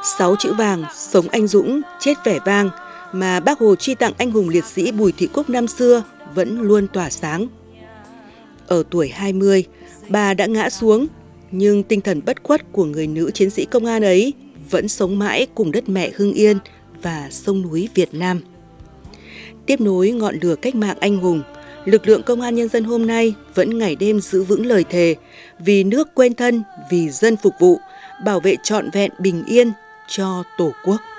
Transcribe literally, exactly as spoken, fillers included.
Sáu chữ vàng, sống anh dũng, chết vẻ vang mà Bác Hồ truy tặng anh hùng liệt sĩ Bùi Thị Cúc năm xưa vẫn luôn tỏa sáng. Ở tuổi hai mươi, bà đã ngã xuống, nhưng tinh thần bất khuất của người nữ chiến sĩ công an ấy vẫn sống mãi cùng đất mẹ Hưng Yên và sông núi Việt Nam. Tiếp nối ngọn lửa cách mạng anh hùng, lực lượng Công an Nhân dân hôm nay vẫn ngày đêm giữ vững lời thề vì nước quên thân, vì dân phục vụ, bảo vệ trọn vẹn bình yên cho Tổ quốc.